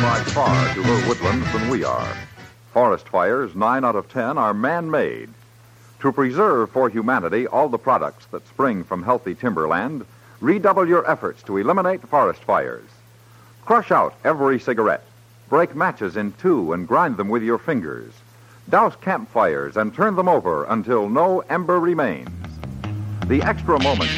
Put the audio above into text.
by far to her woodlands than we are. Forest fires, 9 out of 10, are man-made. To preserve for humanity all the products that spring from healthy timberland, redouble your efforts to eliminate forest fires. Crush out every cigarette. Break matches in two and grind them with your fingers. Douse campfires and turn them over until no ember remains. The extra moments